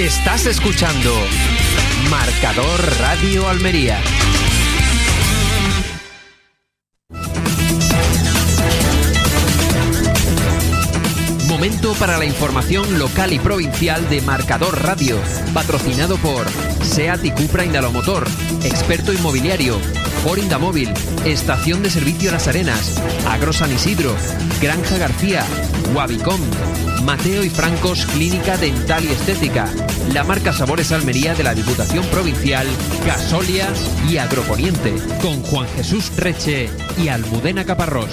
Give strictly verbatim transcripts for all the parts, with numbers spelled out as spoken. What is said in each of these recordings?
Estás escuchando Marcador Radio Almería. Momento para la información local y provincial de Marcador Radio, patrocinado por SEAT y Cupra Indalomotor, experto inmobiliario, Ford Indamóvil, Estación de Servicio Las Arenas, Agro San Isidro, Granja García, Wabicom, Mateo y Francos Clínica Dental y Estética, la marca Sabores Almería de la Diputación Provincial, Gasolia y Agroponiente, con Juan Jesús Reche y Almudena Caparrós.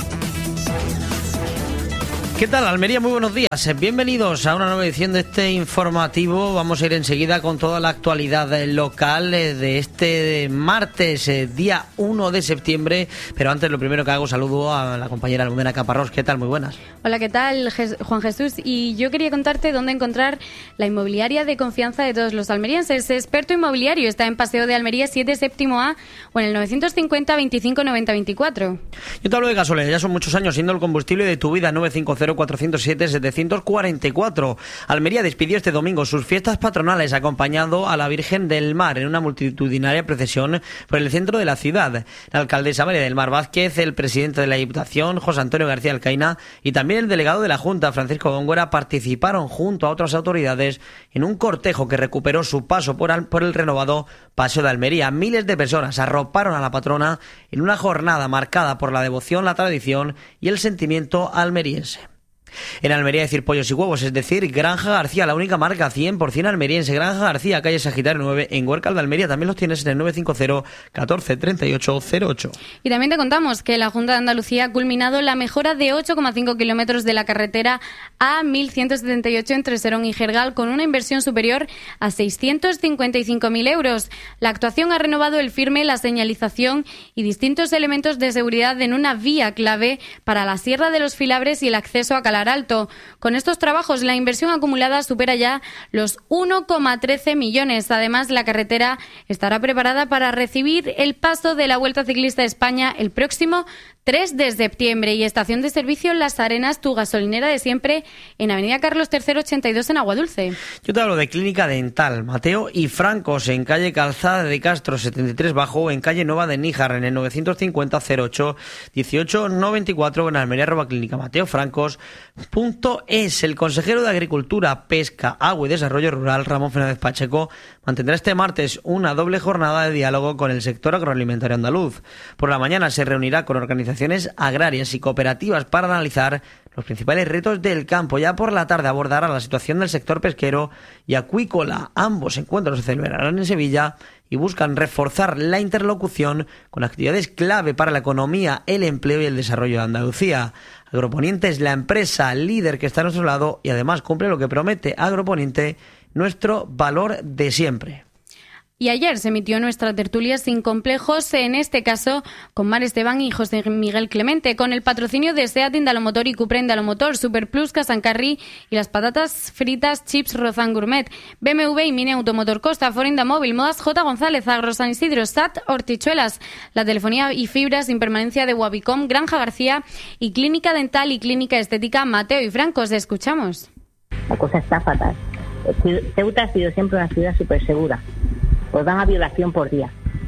¿Qué tal, Almería? Muy buenos días. Bienvenidos a una nueva edición de este informativo. Vamos a ir enseguida con toda la actualidad local de este martes, día uno de septiembre. Pero antes, lo primero que hago, saludo a la compañera Almudena Caparrós. ¿Qué tal? Muy buenas. Hola, ¿qué tal, Juan Jesús? Y yo quería contarte dónde encontrar la inmobiliaria de confianza de todos los almerienses. Experto Inmobiliario está en Paseo de Almería siete séptimo A o en el novecientos cincuenta veinticinco noventa veinticuatro. Yo te hablo de Gasolia. Ya son muchos años siendo el combustible de tu vida. nueve cinco cero cuatro cero siete siete cuatro cuatro. Almería despidió este domingo sus fiestas patronales acompañado a la Virgen del Mar en una multitudinaria procesión por el centro de la ciudad. La alcaldesa María del Mar Vázquez, el presidente de la Diputación, José Antonio García Alcaina, y también el delegado de la Junta, Francisco Góngora, participaron junto a otras autoridades en un cortejo que recuperó su paso por, al, por el renovado Paseo de Almería. Miles de personas arroparon a la patrona en una jornada marcada por la devoción, la tradición y el sentimiento almeriense. En Almería decir pollos y huevos, es decir, Granja García, la única marca cien por ciento almeriense. Granja García, calle Sagitario nueve, en Huércal de Almería. También los tienes en el nueve cinco cero catorce treinta y ocho cero ocho. Y también te contamos que la Junta de Andalucía ha culminado la mejora de ocho coma cinco kilómetros de la carretera A mil ciento setenta y ocho entre Serón y Jergal, con una inversión superior a seiscientos cincuenta y cinco mil euros. La actuación ha renovado el firme, la señalización y distintos elementos de seguridad en una vía clave para la Sierra de los Filabres y el acceso a Calar Alto. Con estos trabajos, la inversión acumulada supera ya los uno coma trece millones. Además, la carretera estará preparada para recibir el paso de la Vuelta Ciclista a España el próximo tres de septiembre. Y estación de servicio Las Arenas, tu gasolinera de siempre, en Avenida Carlos tercero ochenta y dos en Aguadulce. Yo te hablo de Clínica Dental Mateo y Francos, en calle Calzada de Castro setenta y tres Bajo, en calle Nueva de Níjar, en el novecientos cincuenta cero ocho dieciocho noventa y cuatro, en Almería arroba clínica Mateo Francos punto es. El consejero de Agricultura, Pesca, Agua y Desarrollo Rural, Ramón Fernández Pacheco, mantendrá este martes una doble jornada de diálogo con el sector agroalimentario andaluz. Por la mañana se reunirá con organizaciones agrarias y cooperativas para analizar los principales retos del campo. Ya por la tarde abordará la situación del sector pesquero y acuícola. Ambos encuentros se celebrarán en Sevilla y buscan reforzar la interlocución con actividades clave para la economía, el empleo y el desarrollo de Andalucía. Agroponiente es la empresa líder que está a nuestro lado y además cumple lo que promete. Agroponiente, nuestro valor de siempre. Y ayer se emitió nuestra tertulia Sin Complejos, en este caso con Mar Esteban y José Miguel Clemente, con el patrocinio de SEAT Indalomotor y Cupra Indalomotor, Superplus, Casancarri y las patatas fritas Chips Rozan Gourmet, B M W y Mini Automotor Costa, Ford Indamóvil, Modas J. González, Agro San Isidro, S A T Hortichuelas, la telefonía y fibras sin permanencia de Wabicom, Granja García y Clínica Dental y Clínica Estética Mateo y Francos. Escuchamos. La cosa está fatal. Ceuta ha sido siempre una ciudad súper segura. Pues van a violación por día.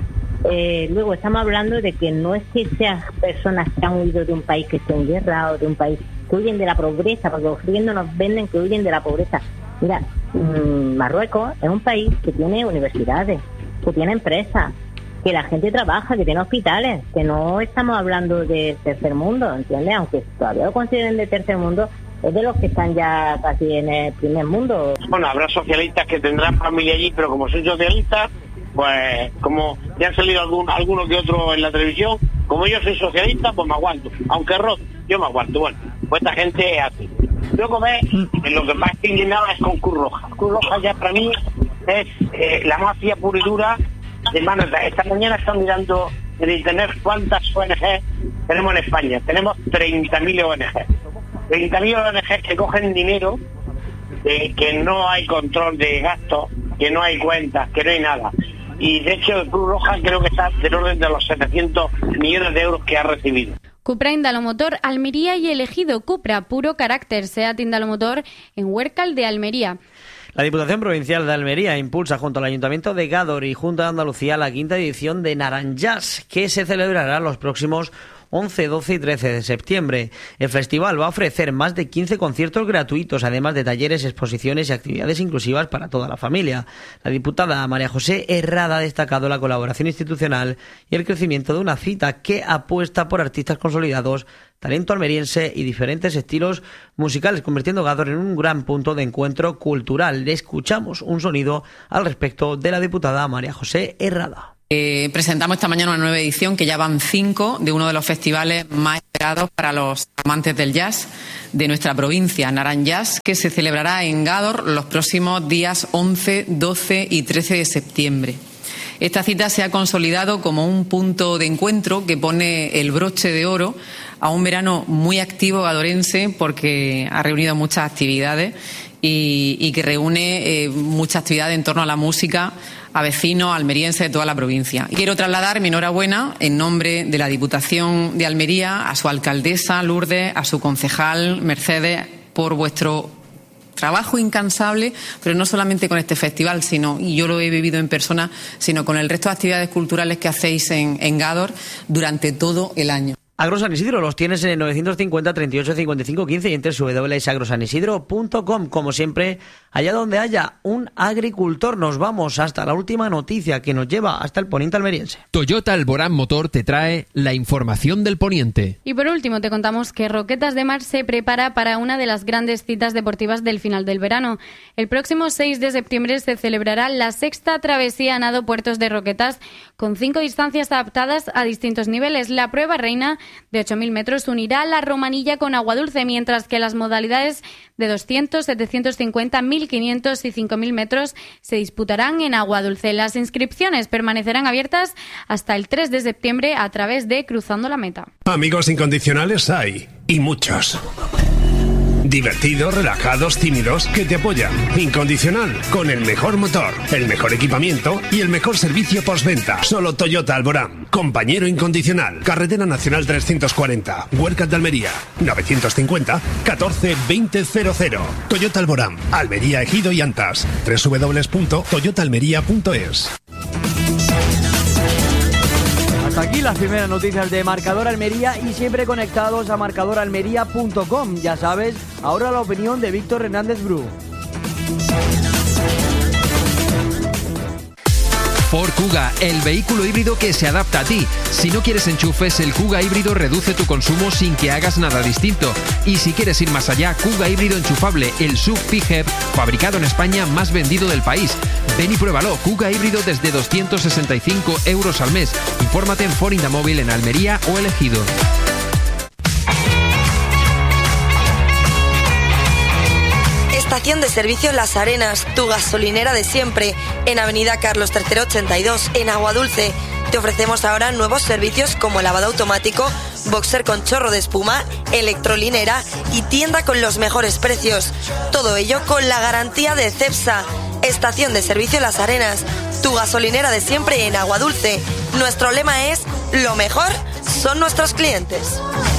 Eh, luego estamos hablando de que no es que sean personas que han huido de un país que esté en guerra o de un país que huyen de la pobreza, porque los gringos nos venden que huyen de la pobreza. Mira, mmm, Marruecos es un país que tiene universidades, que tiene empresas, que la gente trabaja, que tiene hospitales, que no estamos hablando de tercer mundo, ¿entiendes? Aunque todavía lo consideren de tercer mundo, es de los que están ya casi en el primer mundo. Bueno, habrá socialistas que tendrán familia allí, pero como soy socialista, pues como ya han salido algún, alguno que otro en la televisión, como yo soy socialista, pues me aguanto. Aunque roto, yo me aguanto. Bueno, pues esta gente es así. Luego ves, lo que más que indignaba es con Cruz Roja. Cruz Roja ya para mí es eh, la mafia pura y dura de manos. Esta mañana están mirando en internet cuántas O N G tenemos en España. Tenemos treinta mil O N G. treinta mil O N G que cogen dinero, de que no hay control de gastos, que no hay cuentas, que no hay nada. Y de hecho Cruz Roja creo que está del orden de los setecientos millones de euros que ha recibido. Cupra Indalomotor Almería y elegido Cupra, puro carácter, SEAT Indalomotor en Huércal de Almería. La Diputación Provincial de Almería impulsa junto al Ayuntamiento de Gádor y Junta de Andalucía la quinta edición de Naranjás, que se celebrará los próximos once, doce y trece de septiembre. El festival va a ofrecer más de quince conciertos gratuitos, además de talleres, exposiciones y actividades inclusivas para toda la familia. La diputada María José Herrada ha destacado la colaboración institucional y el crecimiento de una cita que apuesta por artistas consolidados, talento almeriense y diferentes estilos musicales, convirtiendo Gádor en un gran punto de encuentro cultural. Le escuchamos un sonido al respecto de la diputada María José Herrada. Eh, presentamos esta mañana una nueva edición que ya van cinco de uno de los festivales más esperados para los amantes del jazz de nuestra provincia, Naranjás, que se celebrará en Gádor los próximos días once, doce y trece de septiembre. Esta cita se ha consolidado como un punto de encuentro que pone el broche de oro a un verano muy activo gadorense, porque ha reunido muchas actividades y, y que reúne eh, muchas actividades en torno a la música a vecinos almerienses de toda la provincia. Quiero trasladar mi enhorabuena en nombre de la Diputación de Almería a su alcaldesa Lourdes, a su concejal Mercedes, por vuestro trabajo incansable, pero no solamente con este festival, sino, y yo lo he vivido en persona, sino con el resto de actividades culturales que hacéis en, en Gádor durante todo el año. Agro San Isidro los tienes en el novecientos cincuenta, treinta y ocho, cincuenta y cinco, quince y en doble u doble u doble u punto agrosanIsidro punto com. Como siempre, allá donde haya un agricultor, nos vamos hasta la última noticia que nos lleva hasta el poniente almeriense. Toyota Alborán Motor te trae la información del poniente. Y por último te contamos que Roquetas de Mar se prepara para una de las grandes citas deportivas del final del verano. El próximo seis de septiembre se celebrará la sexta travesía nado Puertos de Roquetas, con cinco distancias adaptadas a distintos niveles. La prueba reina de ocho mil metros unirá la Romanilla con Agua Dulce, mientras que las modalidades de doscientos, setecientos cincuenta, mil quinientos y cinco mil metros se disputarán en Agua Dulce. Las inscripciones permanecerán abiertas hasta el tres de septiembre a través de Cruzando la Meta. Amigos incondicionales hay, y muchos. Divertidos, relajados, tímidos, que te apoyan. Incondicional, con el mejor motor, el mejor equipamiento y el mejor servicio postventa. Solo Toyota Alborán. Compañero incondicional. Carretera Nacional trescientos cuarenta. Huercas de Almería. novecientos cincuenta, catorce, veinte, cero cero. Toyota Alborán. Almería, Ejido y Antas. doble u doble u doble u punto toyota almería punto es. Hasta aquí las primeras noticias de Marcador Almería y siempre conectados a marcador almería punto com. Ya sabes, ahora la opinión de Víctor Hernández Bru. Ford Kuga, el vehículo híbrido que se adapta a ti. Si no quieres enchufes, el Kuga híbrido reduce tu consumo sin que hagas nada distinto. Y si quieres ir más allá, Kuga híbrido enchufable, el S U V P H E V, fabricado en España, más vendido del país. Ven y pruébalo, Kuga híbrido desde doscientos sesenta y cinco euros al mes. Infórmate en Ford Indamóvil en Almería o El Ejido. Estación de servicio Las Arenas, tu gasolinera de siempre, en Avenida Carlos tercero ochenta y dos, en Agua Dulce. Te ofrecemos ahora nuevos servicios como lavado automático, boxer con chorro de espuma, electrolinera y tienda con los mejores precios. Todo ello con la garantía de Cepsa. Estación de servicio Las Arenas, tu gasolinera de siempre en Agua Dulce. Nuestro lema es: lo mejor son nuestros clientes.